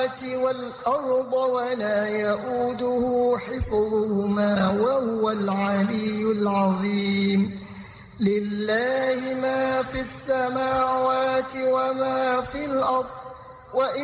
السماوات والأرض ولا يؤوده حفظهما وهو العلي العظيم. لله ما في السماوات وما في الأرض